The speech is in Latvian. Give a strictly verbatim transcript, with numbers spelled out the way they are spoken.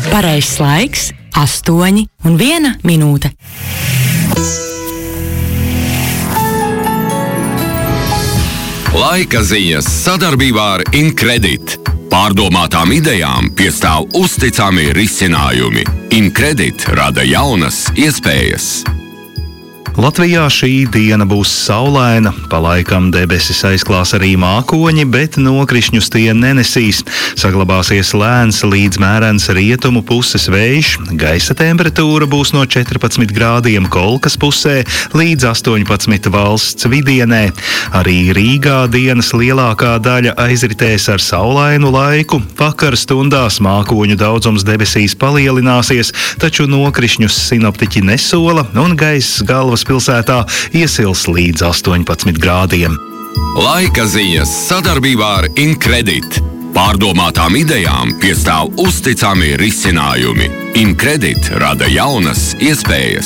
Pareizs laiks - astoņi un viena minūte. Laika ziņas sadarbībā ar Incredit. Pārdomātām idejām piestāv uzticami risinājumi. Incredit rada jaunas iespējas. Latvijā šī diena būs saulaina, pa laikam debesis aizklās arī mākoņi, bet nokrišņus tie nenesīs. Saglabāsies lēns līdz mērens rietumu puses vējš, gaisa temperatūra būs no četrpadsmit grādiem Kolkas pusē līdz astoņpadsmit valsts vidienē. Arī Rīgā dienas lielākā daļa aizritēs ar saulainu laiku, vakar stundās mākoņu daudzums debesīs palielināsies, taču nokrišņus sinoptiķi nesola un gaiss galvas pilsētā iesils līdz astoņpadsmit grādiem. Laika ziņas sadarbībā ar Incredit. Pārdomātām idejām piestāv uzticami risinājumi. Incredit rada jaunas iespējas.